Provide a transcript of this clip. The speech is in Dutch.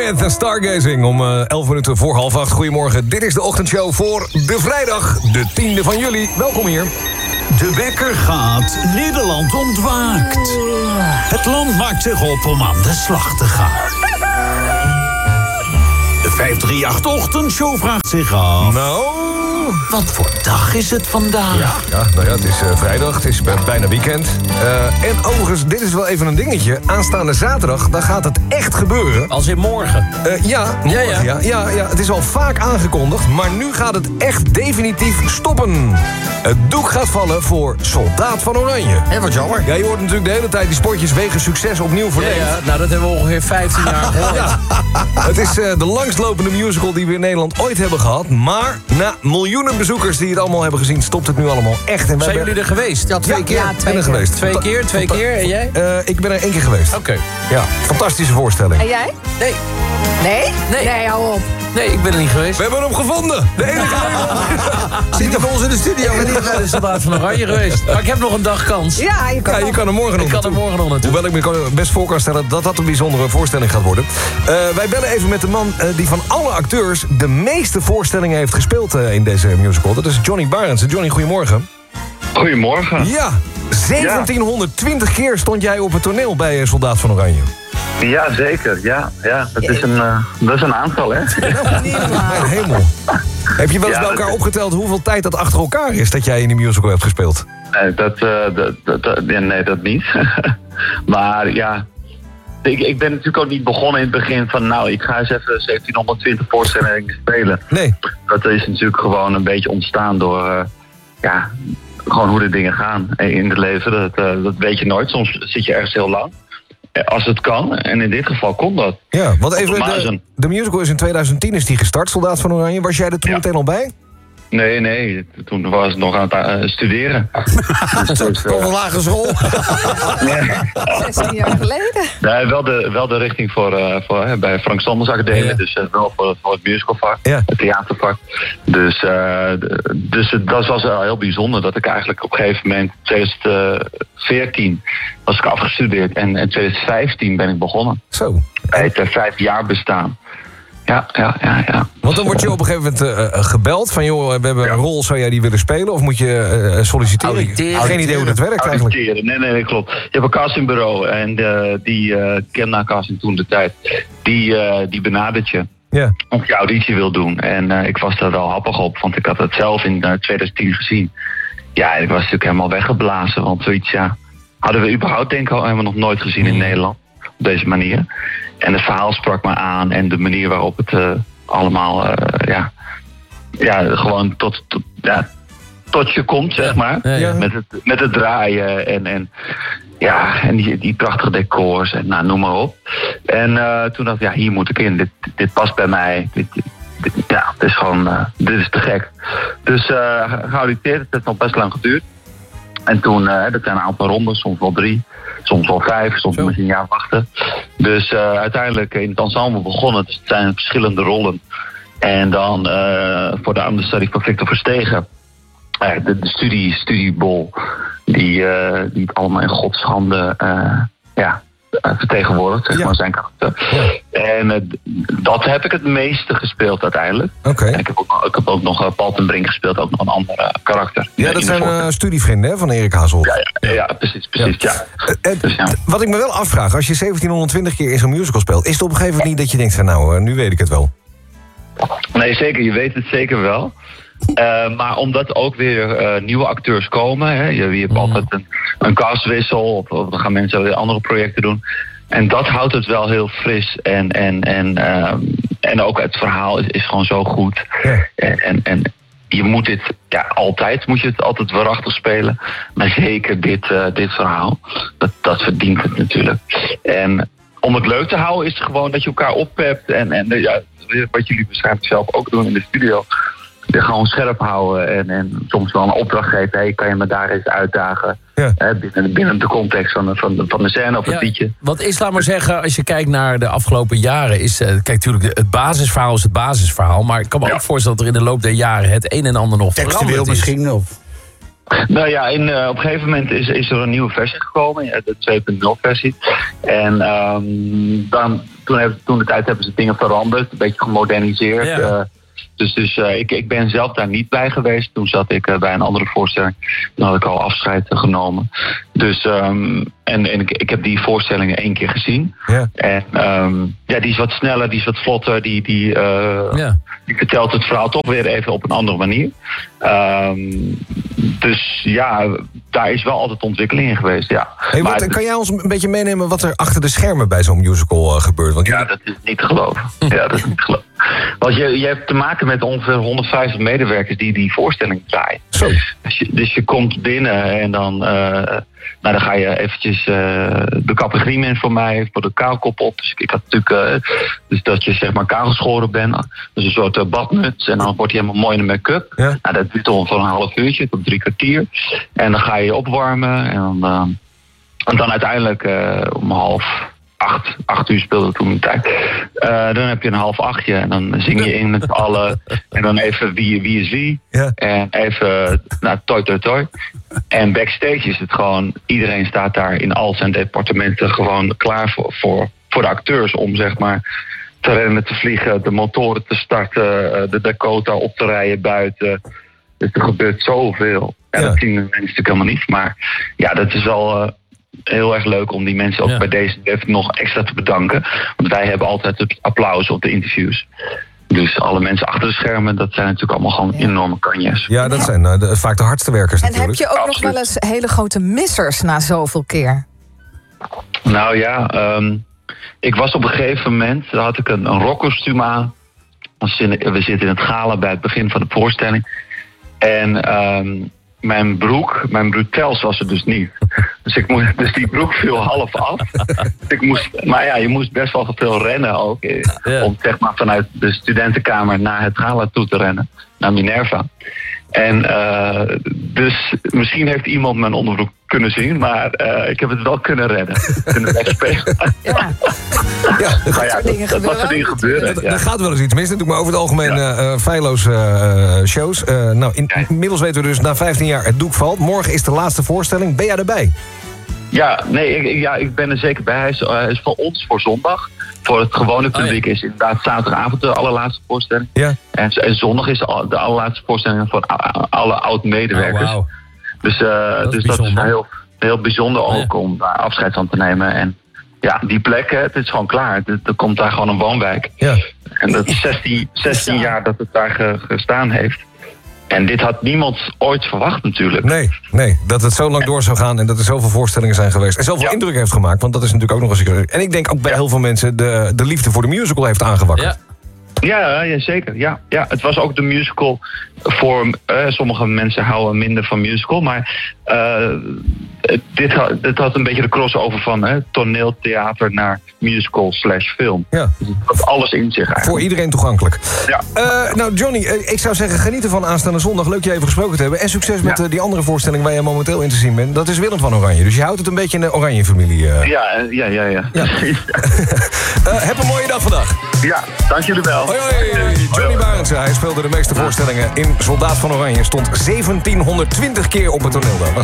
En Stargazing om 11 minuten voor 7:30. Goedemorgen, dit is de ochtendshow voor de vrijdag, de 10e van juli. Welkom hier. De wekker gaat, Nederland ontwaakt. Het land maakt zich op om aan de slag te gaan. De 538-ochtendshow vraagt zich af... Nou... Wat voor dag is het vandaag? Ja, het is vrijdag, het is bijna weekend. En overigens, dit is wel even een dingetje. Aanstaande zaterdag, dan gaat het echt gebeuren. Als in morgen? Morgen, ja. Het is al vaak aangekondigd, maar nu gaat het echt definitief stoppen. Het doek gaat vallen voor Soldaat van Oranje. Hé, wat jammer. Ja, je hoort natuurlijk de hele tijd die spotjes wegens succes opnieuw verlengd. Ja, nou dat hebben we ongeveer 15 jaar gehoord. Ja. Het is de langstlopende musical die we in Nederland ooit hebben gehad. Maar na miljoenen bezoekers die het allemaal hebben gezien, stopt het nu allemaal echt. En Zijn jullie er geweest? Ja, twee keer. Ja, ben er geweest. Twee keer. En jij? Ik ben er 1 keer geweest. Oké. Ja, fantastische voorstelling. En jij? Nee. Nee? Nee. Nee, hou op. Nee, ik ben er niet geweest. We hebben hem gevonden. De enige Zit hij bij ons in de studio? Ik ben niet bij de Soldaat van Oranje geweest. Maar ik heb nog een dag kans. Ja, je kan, je kan er morgen nog Ik kan er morgen nog naartoe. Hoewel ik me best voor kan stellen dat dat een bijzondere voorstelling gaat worden. Wij bellen even met de man die van alle acteurs de meeste voorstellingen heeft gespeeld in deze musical. Dat is Johnny Barendse. Johnny, goedemorgen. Goedemorgen. Ja, 1720 keer stond jij op het toneel bij Soldaat van Oranje. Ja, zeker. Ja. Dat is een aantal, hè? Mijn hemel. Heb je wel eens bij elkaar opgeteld hoeveel tijd dat achter elkaar is dat jij in die musical hebt gespeeld? Nee, dat niet. Maar ja, ik ben natuurlijk ook niet begonnen in het begin van... ik ga eens even 1720 voorstellingen spelen. Nee. Dat is natuurlijk gewoon een beetje ontstaan door... gewoon hoe de dingen gaan in het leven. Dat weet je nooit. Soms zit je ergens heel lang. Als het kan, en in dit geval kon dat. Ja, want even, de musical is in 2010 is die gestart, Soldaat van Oranje. Was jij er toen meteen al bij? Nee, toen was ik nog aan het studeren. Op een lagere school? 16 jaar geleden. Nee, wel de richting bij Frank Sanders Academie. Ja. Dus wel voor het musicalvak, het theatervak. Dus dat was wel heel bijzonder. Dat ik eigenlijk op een gegeven moment, 2014, was ik afgestudeerd. En in 2015 ben ik begonnen. Zo. Bij het 5 jaar bestaan. Ja. Want dan word je op een gegeven moment gebeld van... joh, we hebben een rol, zou jij die willen spelen? Of moet je solliciteren? Auditeren. Geen idee hoe dat werkt eigenlijk. Nee, klopt. Je hebt een castingbureau en die Kemna Casting toen de tijd. Die benadert je. Ja. Of je auditie wil doen. En ik was daar wel happig op, want ik had het zelf in 2010 gezien. Ja, en ik was natuurlijk helemaal weggeblazen. Want zoiets, hadden we überhaupt denk ik al helemaal nog nooit gezien in Nederland. Op deze manier. En het verhaal sprak me aan en de manier waarop het allemaal, gewoon tot je komt, zeg maar. Ja. Met het draaien en die prachtige decors en noem maar op. En toen dacht ik, hier moet ik in. Dit past bij mij. Dit is gewoon, dit is te gek. Dus geauditeerd, het heeft nog best lang geduurd. En toen, dat zijn een aantal rondes, soms wel 3, soms wel 5, soms moet je een jaar wachten. Dus uiteindelijk in het ensemble begonnen. Dus het zijn verschillende rollen. En dan voor de understudy van Victor Verstegen, de studiebol, die het allemaal in Gods handen vertegenwoordigt, zeg maar, zijn karakter. Ja. En dat heb ik het meeste gespeeld uiteindelijk. Okay. Ik heb ook nog Paul ten Brink gespeeld, ook nog een andere karakter. Ja, dat zijn studievrienden van Erik Hazel. Ja, precies. Ja. Wat ik me wel afvraag, als je 1720 keer in zo'n musical speelt, is het op een gegeven moment niet dat je denkt van nu weet ik het wel? Nee, zeker. Je weet het zeker wel. Maar omdat ook weer nieuwe acteurs komen. Hè, je hebt altijd een castwissel. Of dan gaan mensen weer andere projecten doen. En dat houdt het wel heel fris. En ook het verhaal is gewoon zo goed. Ja. En je moet dit, moet je het altijd waarachtig spelen. Maar zeker dit verhaal. Dat verdient het natuurlijk. En om het leuk te houden is het gewoon dat je elkaar oppept. En wat jullie waarschijnlijk zelf ook doen in de studio. Je gewoon scherp houden en soms wel een opdracht geven. Hey, kan je me daar eens uitdagen? Ja. Binnen de context van de scène of het liedje. Wat is, laat maar zeggen, als je kijkt naar de afgelopen jaren, is kijk, natuurlijk, het basisverhaal is het basisverhaal. Maar ik kan me ook voorstellen dat er in de loop der jaren het een en ander nog veranderd is. Misschien of... Nou ja, op een gegeven moment is er een nieuwe versie gekomen, de 2.0 versie. En toen toen de tijd hebben ze dingen veranderd. Een beetje gemoderniseerd. Ja. Dus ik ben zelf daar niet bij geweest. Toen zat ik bij een andere voorstelling. Toen had ik al afscheid genomen. Dus, ik heb die voorstellingen 1 keer gezien. Ja. En die is wat sneller, die is wat vlotter. Die vertelt het verhaal toch weer even op een andere manier. Dus ja, daar is wel altijd ontwikkeling in geweest, ja. Hey, kan jij ons een beetje meenemen wat er achter de schermen bij zo'n musical gebeurt? Want ja, dat is niet te geloven. Want je hebt te maken met ongeveer 150 medewerkers die voorstelling draaien. Zo. Dus je komt binnen en dan ga je eventjes de categorie voor mij, voor de kaalkop op. Dus ik had natuurlijk, dus dat je zeg maar kaalgeschoren bent. Dus een soort badmuts en dan wordt je helemaal mooi in de make-up. Ja. Nou, dat duurt ongeveer een half uurtje tot 3 kwartier. En dan ga je opwarmen en dan uiteindelijk om 7:30 uur speelde toen mijn tijd. Dan heb je een 7:30 en dan zing je in met allen. En dan even wie is wie. Ja. En even toi. En backstage is het gewoon, iedereen staat daar in al zijn departementen gewoon klaar voor de acteurs om zeg maar te rennen, te vliegen, de motoren te starten, de Dakota op te rijden buiten. Dus er gebeurt zoveel. En dat zien de mensen natuurlijk helemaal niet. Maar ja, dat is wel heel erg leuk om die mensen ook bij deze even nog extra te bedanken. Want wij hebben altijd het applaus op de interviews. Dus alle mensen achter de schermen, dat zijn natuurlijk allemaal gewoon enorme kanjes. Ja, dat zijn vaak de hardste werkers natuurlijk. En heb je ook nog wel eens hele grote missers na zoveel keer? Nou ja, ik was op een gegeven moment, daar had ik een rockkostuum aan. We zitten in het gala bij het begin van de voorstelling. En mijn broek tels was er dus niet. Dus die broek viel half af. Maar ja, je moest best wel veel rennen ook. Om zeg maar vanuit de studentenkamer naar het gala toe te rennen. Naar Minerva. En dus misschien heeft iemand mijn onderbroek kunnen zien, maar ik heb het wel kunnen redden. Kunnen wegspelen. Dat soort dingen gebeuren. Er gaat wel eens iets mis natuurlijk, maar over het algemeen feilloos shows. Inmiddels weten we dus na 15 jaar het doek valt. Morgen is de laatste voorstelling. Ben jij erbij? Ja, ik ben er zeker bij. Hij is voor ons voor zondag. Voor het gewone publiek is inderdaad zaterdagavond de allerlaatste voorstelling. Ja. En zondag is de allerlaatste voorstelling voor alle oud-medewerkers. Oh, wow. Dus dat is heel bijzonder ook om daar afscheid van te nemen. En ja, die plek, het is gewoon klaar. Er komt daar gewoon een woonwijk. Ja. En dat is 16 jaar dat het daar gestaan heeft. En dit had niemand ooit verwacht natuurlijk. Nee, dat het zo lang door zou gaan en dat er zoveel voorstellingen zijn geweest. En zoveel indruk heeft gemaakt, want dat is natuurlijk ook nog eens... En ik denk ook bij heel veel mensen de liefde voor de musical heeft aangewakkerd. Ja, zeker. Ja, het was ook de musical voor... sommige mensen houden minder van musical, maar... Dit had een beetje de crossover van toneeltheater naar musical/film. Ja. Dus het had alles in zich eigenlijk. Voor iedereen toegankelijk. Ja. Nou Johnny, ik zou zeggen geniet ervan aanstaande zondag. Leuk je even gesproken te hebben. En succes met die andere voorstelling waar je momenteel in te zien bent. Dat is Willem van Oranje. Dus je houdt het een beetje in de Oranje familie. Ja. Heb een mooie dag vandaag. Ja, dank jullie wel. Hoi. Johnny Barendse, hij speelde de meeste voorstellingen in Soldaat van Oranje. Stond 1720 keer op het toneel.